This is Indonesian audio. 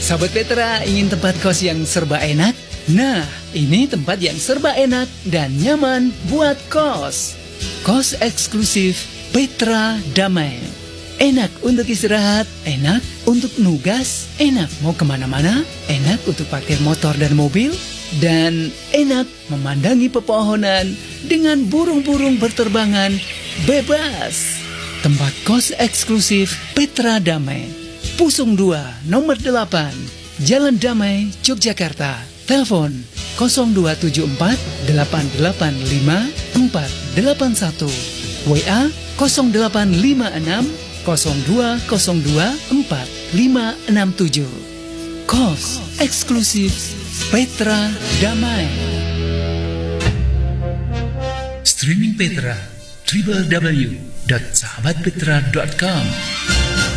Sahabat Petra, ingin tempat kos yang serba enak? Nah, ini tempat yang serba enak dan nyaman buat kos. Kos eksklusif Petra Damai. Enak untuk istirahat, enak untuk nugas, enak mau kemana-mana, enak untuk parkir motor dan mobil, dan enak memandangi pepohonan dengan burung-burung berterbangan bebas. Tempat kos eksklusif Petra Damai. Pusung 2, nomor 8, Jalan Damai, Yogyakarta. Telepon 0274 885 481. WA 0856 0202 4567. Kos eksklusif Petra Damai. Streaming Petra www.sahabatpetra.com.